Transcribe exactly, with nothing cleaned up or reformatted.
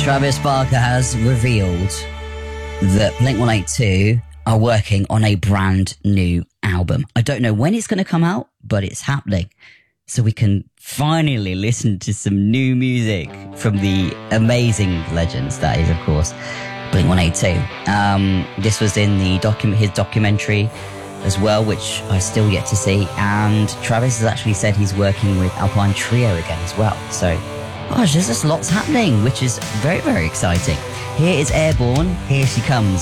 Travis Barker has revealed that Blink one eighty-two are working on a brand new album. I don't know when it's going to come out, but it's happening. So we can finally listen to some new music from the amazing legends, that is, of course, Blink one eighty-two. Um, this was in the docu- his documentary as well, which I still yet to see. And Travis has actually said he's working with Alpine Trio again as well. So, gosh, there's just lots happening, which is very, very exciting. Here is Airborne. Here she comes.